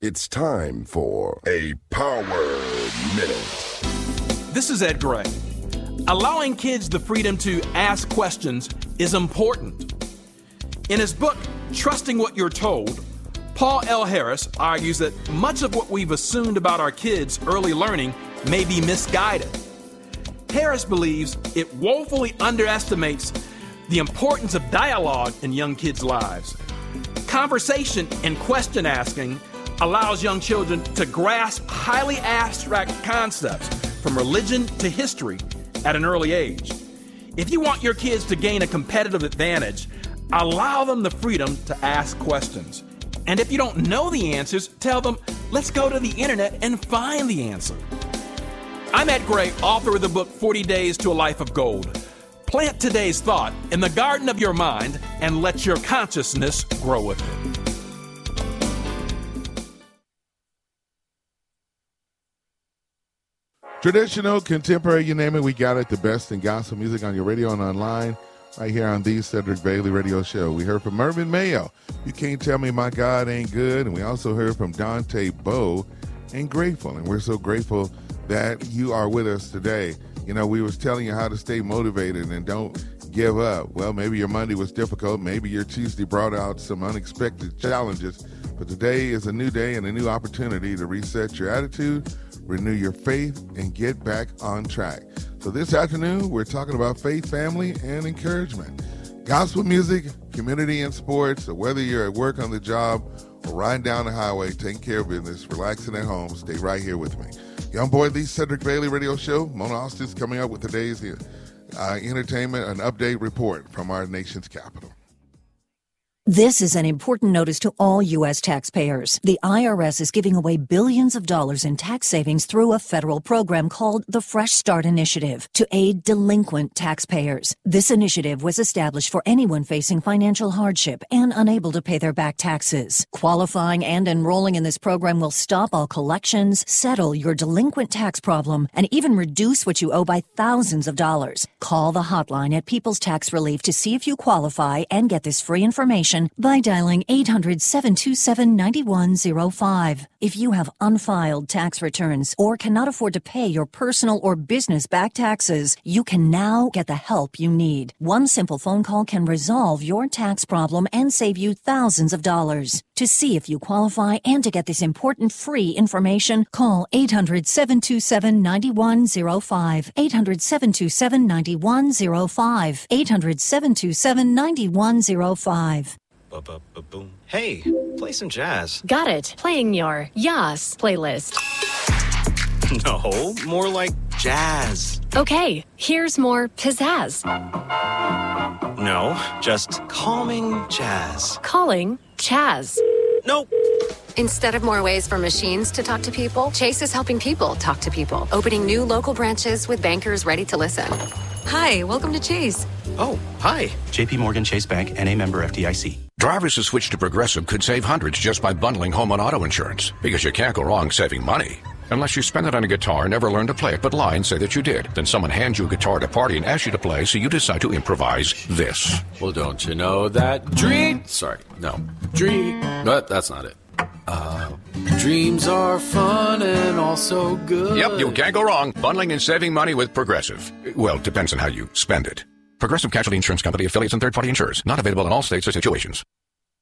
It's time for a Power Minute. This is Ed Gray. Allowing kids the freedom to ask questions is important. In his book, Trusting What You're Told, Paul L. Harris argues that much of what we've assumed about our kids' early learning may be misguided. Harris believes it woefully underestimates the importance of dialogue in young kids' lives. Conversation and question asking allows young children to grasp highly abstract concepts from religion to history at an early age. If you want your kids to gain a competitive advantage, allow them the freedom to ask questions. And if you don't know the answers, tell them, let's go to the internet and find the answer. I'm Ed Gray, author of the book 40 Days to a Life of Gold. Plant today's thought in the garden of your mind and let your consciousness grow with it. Traditional, contemporary, you name it, we got it. The best in gospel music on your radio and online, right here on the Cedric Bailey Radio Show. We heard from Mervyn Mayo, You Can't Tell Me My God Ain't Good. And we also heard from Dante Bowe and Grateful. And we're so grateful that you are with us today. You know, we was telling you how to stay motivated and don't give up. Well, maybe your Monday was difficult. Maybe your Tuesday brought out some unexpected challenges. But today is a new day and a new opportunity to reset your attitude, renew your faith, and get back on track. So this afternoon, we're talking about faith, family, and encouragement. Gospel music, community, and sports. So whether you're at work, on the job, or riding down the highway, taking care of business, relaxing at home, stay right here with me. You're on board the Cedric Bailey Radio Show. Mona Austin's coming up with today's entertainment, an update report from our nation's capital. This is an important notice to all U.S. taxpayers. The IRS is giving away billions of dollars in tax savings through a federal program called the Fresh Start Initiative to aid delinquent taxpayers. This initiative was established for anyone facing financial hardship and unable to pay their back taxes. Qualifying and enrolling in this program will stop all collections, settle your delinquent tax problem, and even reduce what you owe by thousands of dollars. Call the hotline at People's Tax Relief to see if you qualify and get this free information by dialing 800-727-9105. If you have unfiled tax returns or cannot afford to pay your personal or business back taxes, you can now get the help you need. One simple phone call can resolve your tax problem and save you thousands of dollars. To see if you qualify and to get this important free information, call 800-727-9105. 800-727-9105. 800-727-9105. Boom. Hey, play some jazz. Got it. Playing your Yas playlist. No, more like jazz. Okay, here's more pizzazz. No, just calming jazz. Calling Chaz. Nope. Instead of more ways for machines to talk to people, Chase is helping people talk to people, opening new local branches with bankers ready to listen. Hi, welcome to Chase. Oh, hi. JP Morgan Chase Bank, N.A. member FDIC. Drivers who switch to Progressive could save hundreds just by bundling home and auto insurance, because you can't go wrong saving money. Unless you spend it on a guitar and never learn to play it, but lie and say that you did. Then someone hands you a guitar at a party and asks you to play, so you decide to improvise this. Well, don't you know that but that's not it. Dreams are fun and also good. Yep, you can't go wrong bundling and saving money with Progressive. Well, depends on how you spend it. Progressive Casualty Insurance Company, affiliates, and third-party insurers. Not available in all states or situations.